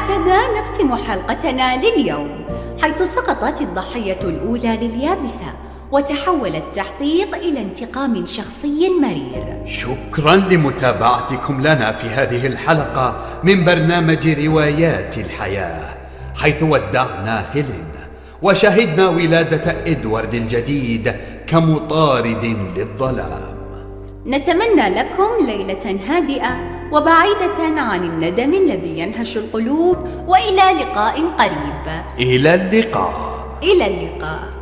وهكذا نختم حلقتنا لليوم، حيث سقطت الضحية الأولى لليابسة وتحول التحقيق إلى انتقام شخصي مرير. شكرا لمتابعتكم لنا في هذه الحلقة من برنامج روايات الحياة، حيث ودعنا هيلين وشهدنا ولادة إدوارد الجديد كمطارد للظلام. نتمنى لكم ليلة هادئة وبعيدة عن الندم الذي ينهش القلوب، وإلى لقاء قريب. إلى اللقاء. إلى اللقاء.